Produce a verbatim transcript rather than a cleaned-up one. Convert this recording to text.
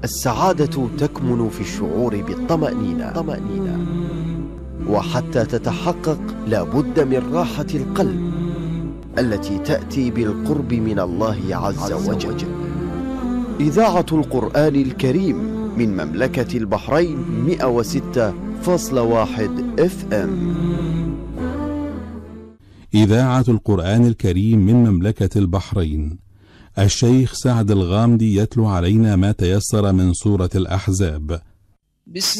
السعادة تكمن في الشعور بالطمأنينة، طمأنينة. وحتى تتحقق لابد من راحة القلب التي تأتي بالقرب من الله عز وجل. إذاعة القرآن الكريم من مملكة البحرين مئة وستة فاصلة واحد اف ام. إذاعة القرآن الكريم من مملكة البحرين. الشيخ سعد الغامدي يتلو علينا ما تيسر من سورة الأحزاب. بسم